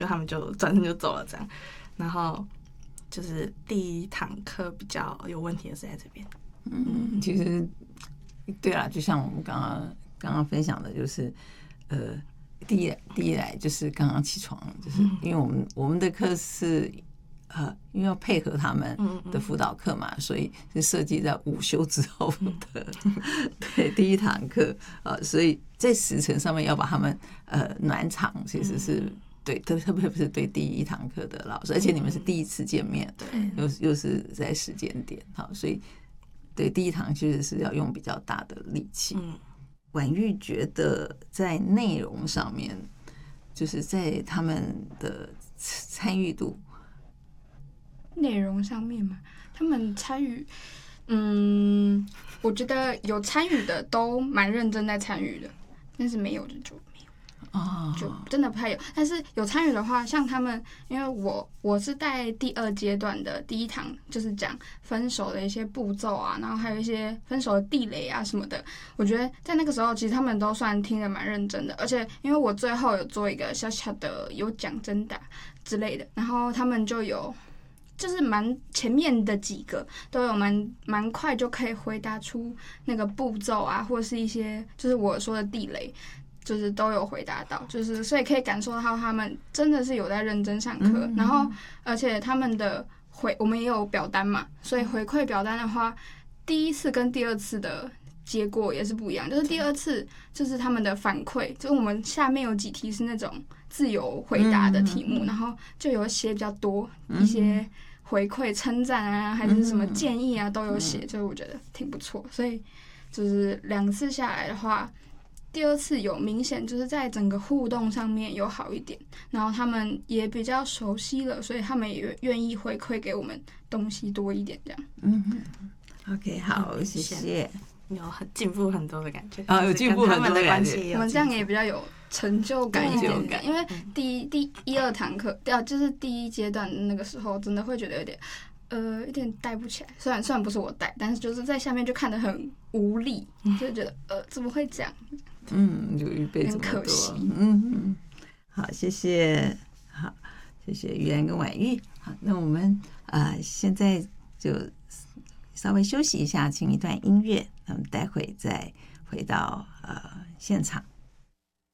就他们就转身就走了这样。然后就是第一堂课比较有问题的是在这边。 其实对啦，就像我们刚刚分享的，就是第一来就是刚刚起床，就是因为我们的课是因为要配合他们的辅导课嘛，所以是设计在午休之后的对第一堂课所以在时程上面要把他们暖场，其实是对，特别是对第一堂课的老师，而且你们是第一次见面，又是在时间点，好，所以对第一堂其实是要用比较大的力气。婉玉觉得在内容上面，就是在他们的参与度。 内容上面嘛，他们参与，我觉得有参与的都蛮认真在参与的，但是没有的就没有，就真的不太有。但是有参与的话，像他们，因为我是在第2阶段的第一堂，就是讲分手的一些步骤啊，然后还有一些分手的地雷啊什么的。我觉得在那个时候，其实他们都算听得蛮认真的，而且因为我最后有做一个小小的有奖征答之类的，然后他们就有。就是蛮前面的几个都有蛮快就可以回答出那个步骤啊，或者是一些就是我说的地雷，就是都有回答到，就是所以可以感受到他们真的是有在认真上课，然后而且他们的我们也有表单嘛，所以回馈表单的话，第一次跟第2次的结果也是不一样，就是第2次就是他们的反馈，就是我们下面有几题是那种自由回答的题目，然后就有写比较多一些回馈称赞啊，还是什么建议啊，都有写，就是我觉得挺不错。所以就是2次下来的话，第2次有明显就是在整个互动上面有好一点，然后他们也比较熟悉了，所以他们也愿意回馈给我们东西多一点这样。 OK， 好，谢谢。 有进步很多的感觉有进步很多的感觉。 我们这样也比较有成就感一点点，因为第1、2堂课，就是第1阶段那个时候，真的会觉得有点带不起来。虽然不是我带，但是就是在下面就看得很无力，就觉得怎么会这样？ 就预备这么多， 很可惜。 好，谢谢，好，谢谢于然跟婉玉。好，那我们现在就稍微休息一下，请一段音乐，那么待会再回到现场。